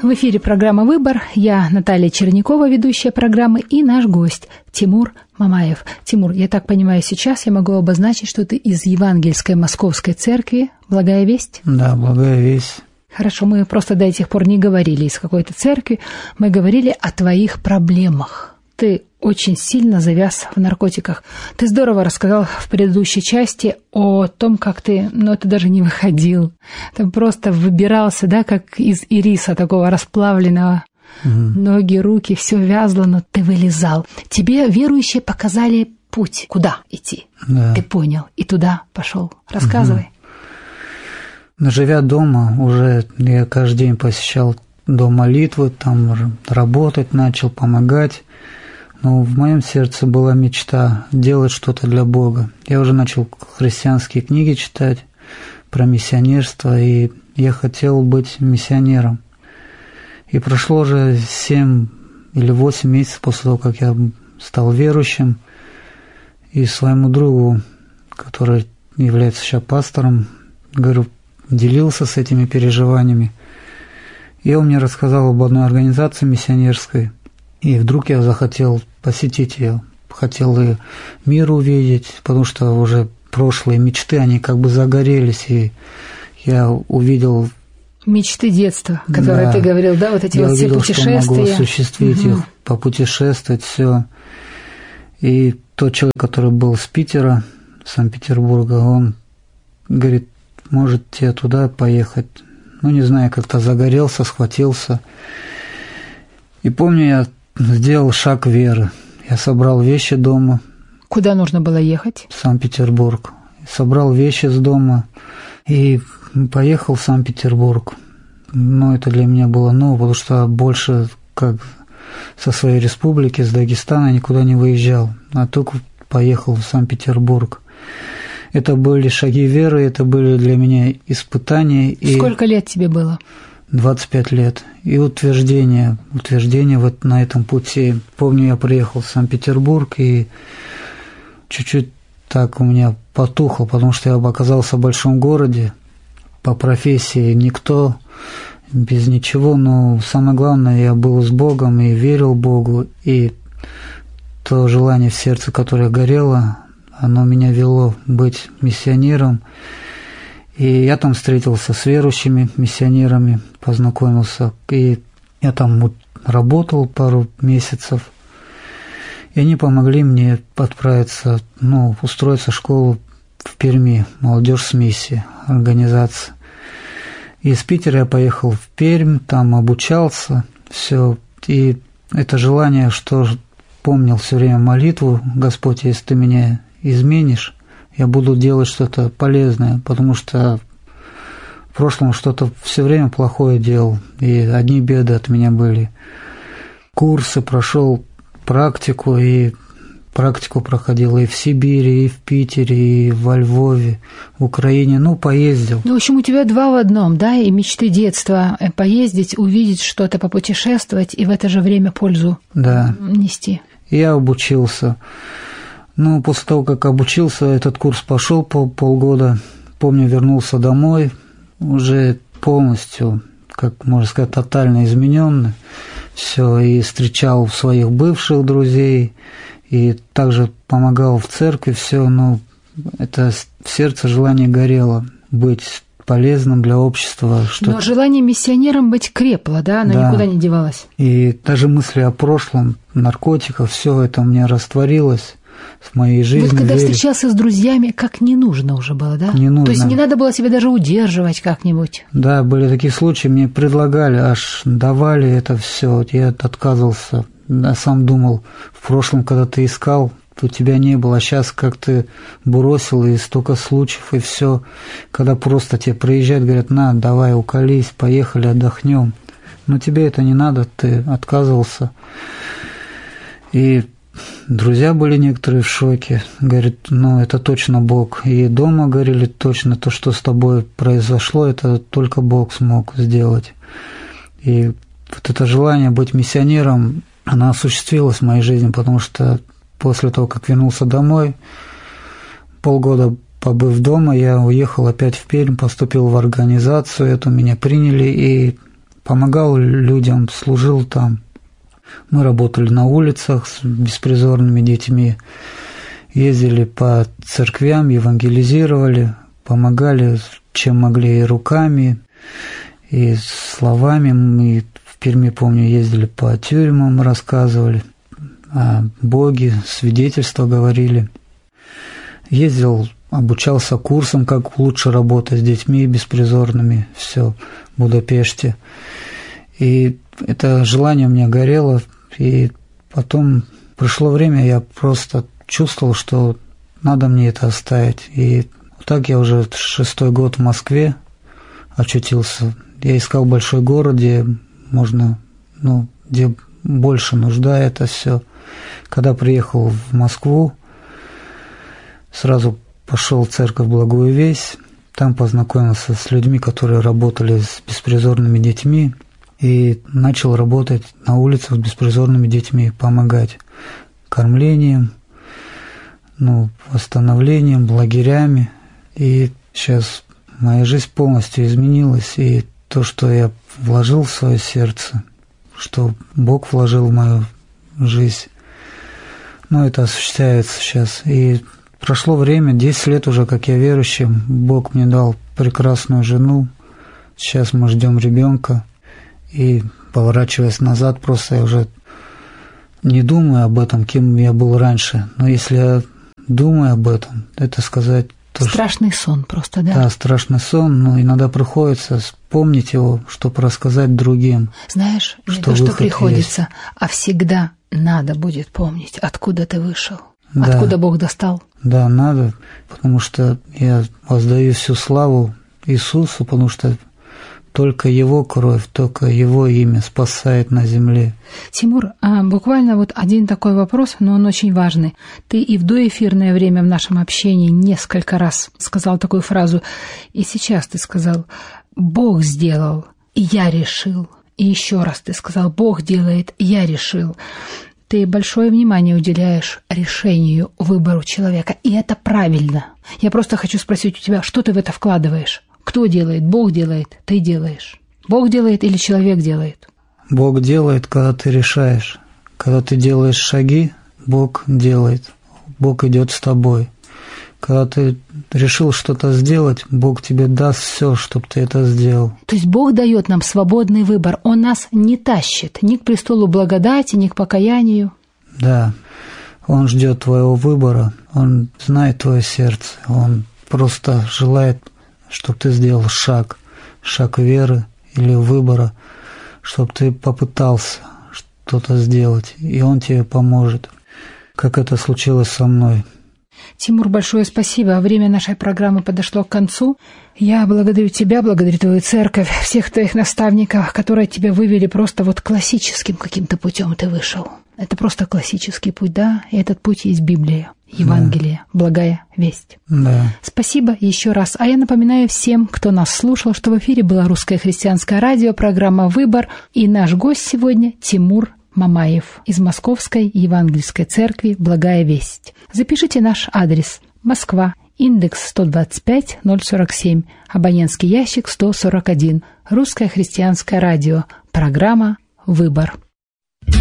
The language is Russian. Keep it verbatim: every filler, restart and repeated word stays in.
В эфире программа «Выбор». Я Наталья Чернякова, ведущая программы, и наш гость Тимур Мамаев. Тимур, я так понимаю, сейчас я могу обозначить, что ты из Евангельской Московской Церкви «Благая весть»? Да, «Благая весть». Хорошо, мы просто до сих пор не говорили из какой-то церкви, мы говорили о твоих проблемах. Ты очень сильно завяз в наркотиках. Ты здорово рассказал в предыдущей части о том, как ты, ну, это даже не выходил. Ты просто выбирался, да, как из ириса такого расплавленного. Угу. Ноги, руки, все вязло, но ты вылезал. Тебе верующие показали путь, куда идти. Да. Ты понял, и туда пошел. Рассказывай. Угу. Живя дома, уже я каждый день посещал дом молитвы, там работать начал, помогать. Но в моем сердце была мечта делать что-то для Бога. Я уже начал христианские книги читать про миссионерство, и я хотел быть миссионером. И прошло уже семь или восемь месяцев после того, как я стал верующим, и своему другу, который является сейчас пастором, говорю, делился с этими переживаниями. И он мне рассказал об одной организации миссионерской, и вдруг я захотел посетить ее, хотел и мир увидеть, потому что уже прошлые мечты, они как бы загорелись, и я увидел... Мечты детства, которые да, ты говорил, да, вот эти я вот все увидел, путешествия. что могу осуществить угу. их, попутешествовать, все. И тот человек, который был с Питера, Санкт-Петербурга, он говорит, может тебе туда поехать. Ну, не знаю, как-то загорелся, схватился. И помню, я сделал шаг веры. Я собрал вещи дома. Куда нужно было ехать? В Санкт-Петербург. Собрал вещи с дома и поехал в Санкт-Петербург. Но это для меня было ново, потому что больше как со своей республики, с Дагестана никуда не выезжал, а только поехал в Санкт-Петербург. Это были шаги веры, это были для меня испытания. Сколько и... лет тебе было? двадцать пять лет. И утверждение, утверждение вот на этом пути. Помню, я приехал в Санкт-Петербург, и чуть-чуть так у меня потухло, потому что я оказался в большом городе, по профессии никто, без ничего, но самое главное, я был с Богом и верил Богу, и то желание в сердце, которое горело, оно меня вело быть миссионером. И я там встретился с верующими миссионерами, познакомился, и я там работал пару месяцев, и они помогли мне отправиться, ну, устроиться в школу в Перми, «Молодежь с миссией», организация. И из Питера я поехал в Пермь, там обучался, все, и это желание, что помнил все время молитву, Господь, если ты меня изменишь, я буду делать что-то полезное, потому что в прошлом что-то все время плохое делал, и одни беды от меня были. Курсы прошел, практику, и практику проходил и в Сибири, и в Питере, и во Львове, в Украине, ну, поездил. Ну, в общем, у тебя два в одном, да, и мечты детства – поездить, увидеть что-то, попутешествовать, и в это же время пользу да. нести. Я обучился. Ну, после того, как обучился, этот курс пошел по полгода. Помню, вернулся домой, уже полностью, как можно сказать, тотально измененный. Все, и встречал своих бывших друзей, и также помогал в церкви, все, ну, это в сердце желание горело быть полезным для общества. Что-то. Но желание миссионером быть крепло, да, оно да. никуда не девалось. И даже мысли о прошлом, наркотиках, все это у меня растворилось. В моей жизни. Вот когда верить. встречался с друзьями, как не нужно уже было, да? Не нужно. То есть не надо было себя даже удерживать как-нибудь. Да, были такие случаи, мне предлагали, аж давали это все, вот я отказывался. Я сам думал, в прошлом, когда ты искал, то тебя не было, а сейчас как ты бросил, и столько случаев, и все. Когда просто тебе приезжают, говорят, на, давай, уколись, поехали, отдохнем. Но тебе это не надо, ты отказывался. И друзья были некоторые в шоке, говорят, ну, это точно Бог. И дома говорили, точно то, что с тобой произошло, это только Бог смог сделать. И вот это желание быть миссионером, оно осуществилось в моей жизни, потому что после того, как вернулся домой, полгода побыв дома, я уехал опять в Пермь, поступил в организацию, эту меня приняли, и помогал людям, служил там. Мы работали на улицах с беспризорными детьми, ездили по церквям, евангелизировали, помогали, чем могли, и руками, и словами. Мы в Перми, помню, ездили по тюрьмам, рассказывали о Боге, свидетельства говорили. Ездил, обучался курсам, как лучше работать с детьми беспризорными, все в Будапеште. И это желание у меня горело, и потом пришло время, я просто чувствовал, что надо мне это оставить. И так я уже шестой год в Москве очутился. Я искал большой город, где можно, ну, где больше нужда это все. Когда приехал в Москву, сразу пошел в церковь Благую Весть, там познакомился с людьми, которые работали с беспризорными детьми, и начал работать на улицах с беспризорными детьми, помогать кормлением, ну, восстановлением, лагерями. И сейчас моя жизнь полностью изменилась, и то, что я вложил в свое сердце, что Бог вложил в мою жизнь, ну, это осуществляется сейчас. И прошло время, десять лет уже, как я верующий, Бог мне дал прекрасную жену, сейчас мы ждем ребенка. И, поворачиваясь назад, просто я уже не думаю об этом, кем я был раньше. Но если я думаю об этом, это сказать... То, страшный что... сон просто, да? Да, страшный сон, но иногда приходится вспомнить его, чтобы рассказать другим. Знаешь, не что то, что приходится, есть. А всегда надо будет помнить, откуда ты вышел, да. Откуда Бог достал. Да, надо, потому что я воздаю всю славу Иисусу, потому что только Его кровь, только Его имя спасает на земле. Тимур, а буквально вот один такой вопрос, но он очень важный. Ты и в доэфирное время в нашем общении несколько раз сказал такую фразу, и сейчас ты сказал: «Бог сделал, и я решил». И еще раз ты сказал: «Бог делает, и я решил». Ты большое внимание уделяешь решению, выбору человека, и это правильно. Я просто хочу спросить у тебя, что ты в это вкладываешь? Кто делает? Бог делает, ты делаешь. Бог делает или человек делает? Бог делает, когда ты решаешь. Когда ты делаешь шаги, Бог делает. Бог идет с тобой. Когда ты решил что-то сделать, Бог тебе даст все, чтобы ты это сделал. То есть Бог дает нам свободный выбор. Он нас не тащит ни к престолу благодати, ни к покаянию. Да. Он ждет твоего выбора. Он знает твое сердце. Он просто желает, чтобы ты сделал шаг, шаг веры или выбора, чтобы ты попытался что-то сделать, и Он тебе поможет, как это случилось со мной. Тимур, большое спасибо. Время нашей программы подошло к концу. Я благодарю тебя, благодарю твою церковь, всех твоих наставников, которые тебя вывели просто вот классическим каким-то путем ты вышел. Это просто классический путь, да, и этот путь есть Библия, Евангелие, да. Благая весть. Да. Спасибо еще раз. А я напоминаю всем, кто нас слушал, что в эфире было Русское христианское радио, программа «Выбор», и наш гость сегодня Тимур Мамаев из Московской Евангельской церкви «Благая весть». Запишите наш адрес: Москва, индекс сто двадцать пять ноль сорок семь, абонентский ящик сто сорок один, Русское христианское радио, программа «Выбор».